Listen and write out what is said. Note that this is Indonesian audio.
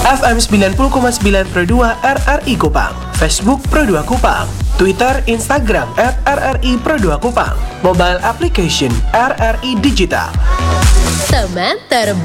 FM 90,9 Pro 2 RRI Kupang, Facebook Pro 2 Kupang, Twitter, Instagram @RRI Pro 2 Kupang, mobile application RRI Digital. Teman terbaik.